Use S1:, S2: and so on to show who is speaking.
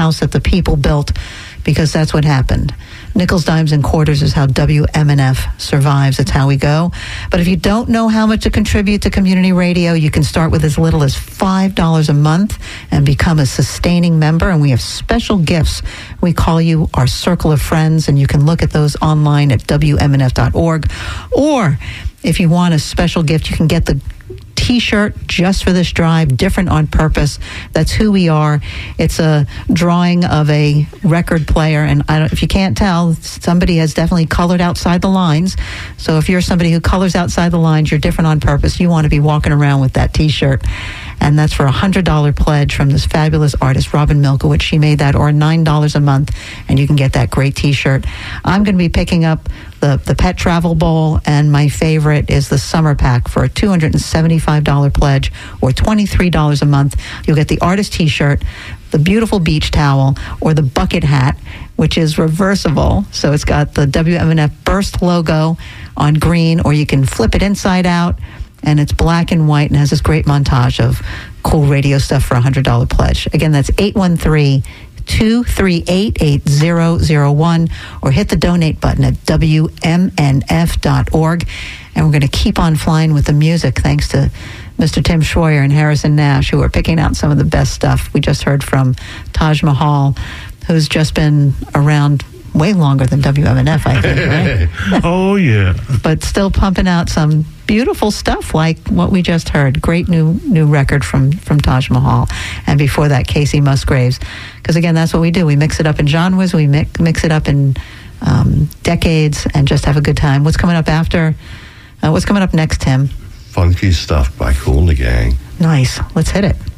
S1: house that the people built, because that's what happened. Nickels, dimes, and quarters is how WMNF survives. It's how we go. But if you don't know how much to contribute to community radio, you can start with as little as $5 a month and become a sustaining member. And we have special gifts. We call you our circle of friends, and you can look at those online at WMNF.org. Or if you want a special gift, you can get the T-shirt just for this drive, different on purpose. That's who we are. It's a drawing of a record player, and if you can't tell, somebody has definitely colored outside the lines. So if you're somebody who colors outside the lines, you're different on purpose. You want to be walking around with that T-shirt. And that's for a $100 pledge from this fabulous artist, Robin Milkowitz. She made that, or $9 a month, and you can get that great T-shirt. I'm going to be picking up the Pet Travel Bowl, and my favorite is the Summer Pack for a $275 pledge, or $23 a month. You'll get the artist T-shirt, the beautiful beach towel, or the bucket hat, which is reversible. So it's got the WMNF Burst logo on green, or you can flip it inside out, and it's black and white and has this great montage of cool radio stuff for a $100 pledge. Again, that's 813-238-8001, or hit the donate button at WMNF.org. And we're going to keep on flying with the music, thanks to Mr. Tim Schroyer and Harrison Nash, who are picking out some of the best stuff. We just heard from Taj Mahal, who's just been around way longer than WMNF, I think, right?
S2: Oh, yeah.
S1: But still pumping out some beautiful stuff like what we just heard. Great new record from Taj Mahal. And before that, Casey Musgraves. Because, again, that's what we do. We mix it up in genres. We mix it up in decades and just have a good time. What's coming up after? What's coming up next, Tim?
S3: Funky stuff by Kool and the Gang.
S1: Nice. Let's hit it.